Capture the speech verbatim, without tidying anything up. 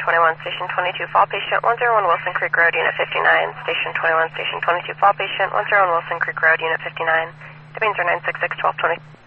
twenty-one, Station twenty-two, fall patient, one zero one Wilson Creek Road, Unit fifty-nine. Station twenty-one, Station twenty-two, fall patient, one zero one Wilson Creek Road, Unit fifty-nine. Domains are nine six six, twelve twenty.